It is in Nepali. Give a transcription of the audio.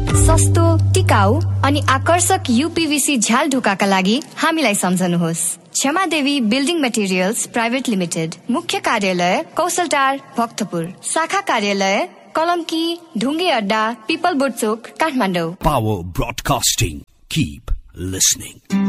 सस्तो, टिकाऊ अनि आकर्षक यूपीवीसी झ्याल ढोकाका लागि हामीलाई सम्झनुहोस्। क्षमा देवी बिल्डिङ मटेरियल्स प्राइभेट लिमिटेड, मुख्य कार्यालय कौशलटार भक्तपुर, शाखा कार्यालय कलमकी ढुङ्गे अड्डा पिपलबोट चोक Kathmandu. Power Broadcasting. Keep listening.